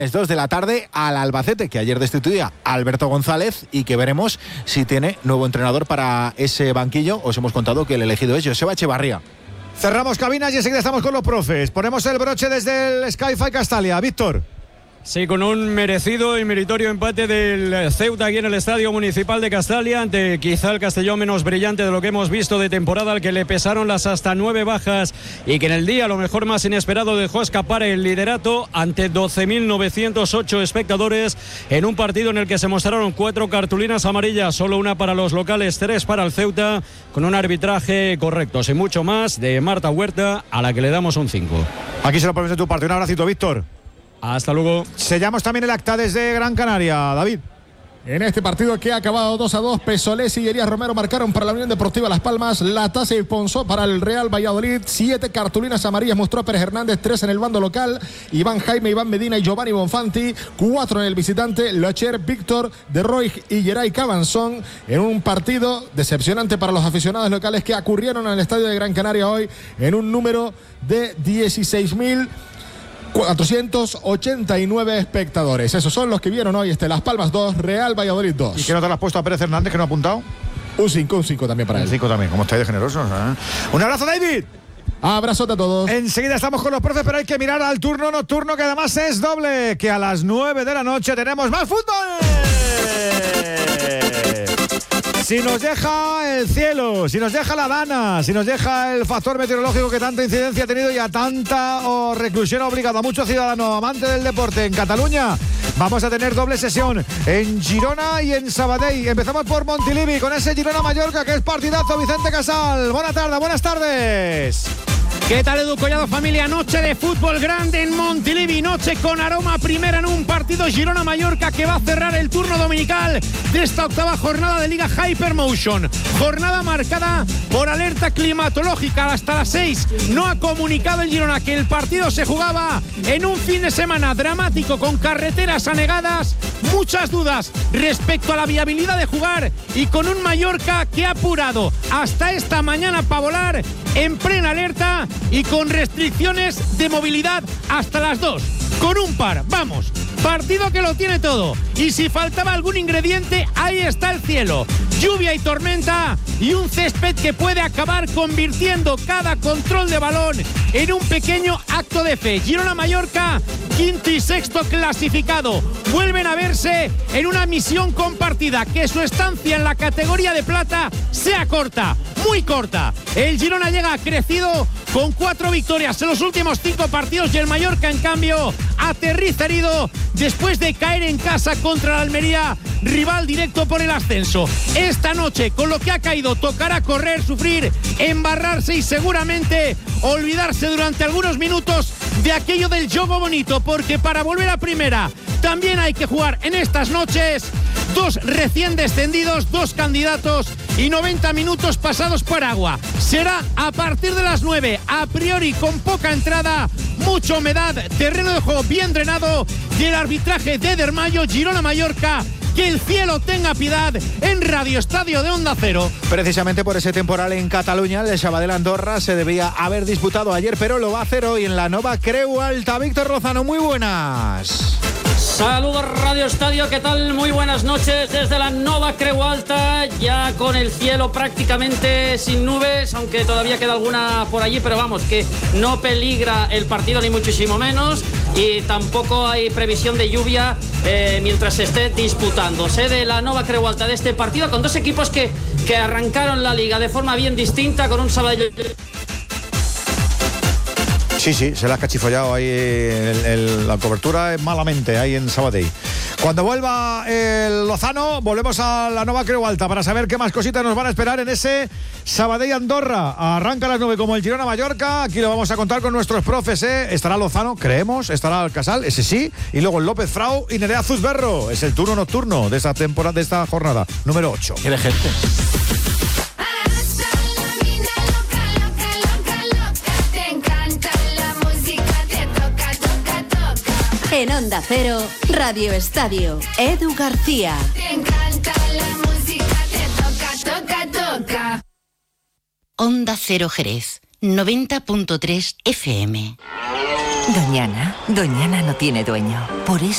2 de la tarde al Albacete, que ayer destituía a Alberto González y que veremos si tiene nuevo entrenador para ese banquillo. Os hemos contado que el elegido es Joseba Echevarría. Cerramos cabinas y enseguida estamos con los profes. Ponemos el broche desde el Sky-Fi Castalia. Víctor. Sí, con un merecido y meritorio empate del Ceuta aquí en el Estadio Municipal de Castalia, ante quizá el Castellón menos brillante de lo que hemos visto de temporada, al que le pesaron las hasta 9 bajas y que en el día, a lo mejor más inesperado, dejó escapar el liderato ante 12.908 espectadores en un partido en el que se mostraron 4 cartulinas amarillas, solo una para los locales, 3 para el Ceuta, con un arbitraje correcto, sin mucho más, de Marta Huerta, a la que le damos un 5. Aquí se lo pones de tu parte. Un abracito, Víctor. Hasta luego. Sellamos también el acta desde Gran Canaria, David. En este partido que ha acabado 2-2, Pesolesi y Elías Romero marcaron para la Unión Deportiva Las Palmas, Latase y Ponzó para el Real Valladolid, 7 cartulinas amarillas mostró Pérez Hernández, 3 en el bando local, Iván Jaime, Iván Medina y Giovanni Bonfanti, 4 en el visitante, Locher, Víctor, De Roy y Geray Cabanzón, en un partido decepcionante para los aficionados locales que acurrieron al estadio de Gran Canaria hoy en un número de 16.489 espectadores. Esos son los que vieron hoy Las Palmas 2, Real Valladolid 2. ¿Y qué nota le has puesto a Pérez Hernández, que no ha apuntado? Un 5 también para él. Un 5 también, como estáis de generosos, ¿eh? Un abrazo, David. Abrazote a todos. Enseguida estamos con los profes, pero hay que mirar al turno nocturno, que además es doble, que a las 9 de la noche tenemos más fútbol. Si nos deja el cielo, si nos deja la dana, si nos deja el factor meteorológico que tanta incidencia ha tenido y a tanta reclusión obligada a muchos ciudadanos amantes del deporte en Cataluña, vamos a tener doble sesión en Girona y en Sabadell. Empezamos por Montilivi con ese Girona-Mallorca, que es partidazo. Vicente Casal, buenas tardes. ¿Qué tal, Edu Collado, familia? Noche de fútbol grande en Montilivi, noche con aroma primera en un partido Girona-Mallorca que va a cerrar el turno dominical de esta octava jornada de Liga Hypermotion. Jornada marcada por alerta climatológica hasta las 6. No ha comunicado el Girona que el partido se jugaba en un fin de semana dramático con carreteras anegadas, muchas dudas respecto a la viabilidad de jugar y con un Mallorca que ha apurado hasta esta mañana para volar en plena alerta y con restricciones de movilidad hasta las 2. Con un par, vamos, partido que lo tiene todo. Y si faltaba algún ingrediente, ahí está el cielo. Lluvia y tormenta y un césped que puede acabar convirtiendo cada control de balón en un pequeño acto de fe. Girona-Mallorca, quinto y sexto clasificado, vuelven a verse en una misión compartida, que su estancia en la categoría de plata sea corta, muy corta. El Girona llega crecido con 4 victorias en los últimos 5 partidos y el Mallorca, en cambio, aterriza herido después de caer en casa contra la Almería, rival directo por el ascenso. Esta noche, con lo que ha caído, tocará correr, sufrir, embarrarse y seguramente olvidarse durante algunos minutos de aquello del juego bonito, porque para volver a primera también hay que jugar en estas noches. 2 recién descendidos, 2 candidatos y 90 minutos pasados por agua. Será a partir de las 9, a priori con poca entrada, mucha humedad, terreno de juego bien drenado y el arbitraje de Dermayo. Girona-Mallorca, que el cielo tenga piedad en Radio Estadio de Onda Cero. Precisamente por ese temporal en Cataluña, el Sabadell-Andorra se debía haber disputado ayer, pero lo va a hacer hoy en la Nova Creu Alta. Víctor Lozano, muy buenas. Saludos, Radio Estadio, ¿qué tal? Muy buenas noches desde la Nova Creu Alta, ya con el cielo prácticamente sin nubes, aunque todavía queda alguna por allí, pero vamos, que no peligra el partido ni muchísimo menos, y tampoco hay previsión de lluvia mientras se esté disputando. Sede la Nova Creu Alta de este partido, con 2 equipos que arrancaron la liga de forma bien distinta, con un Sabadell. Sí, se la ha cachifollado ahí la cobertura malamente ahí en Sabadell. Cuando vuelva el Lozano, volvemos a la Nova Creu Alta para saber qué más cositas nos van a esperar en ese Sabadell-Andorra. Arranca a las 9 como el Girona-Mallorca. Aquí lo vamos a contar con nuestros profes, ¿eh? Estará Lozano, creemos, estará Casal, ese sí, y luego el López Frau y Nerea Zuzberro. Es el turno nocturno de esta temporada, de esta jornada número 8. ¡Qué de gente! En Onda Cero, Radio Estadio, Edu García. Te encanta la música, te toca. Onda Cero Jerez, 90.3 FM. Doñana no tiene dueño. Por eso